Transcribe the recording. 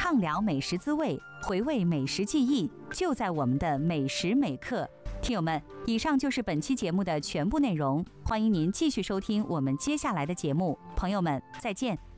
畅聊美食滋味，回味美食记忆，就在我们的每时每刻。听友们，以上就是本期节目的全部内容，欢迎您继续收听我们接下来的节目。朋友们，再见。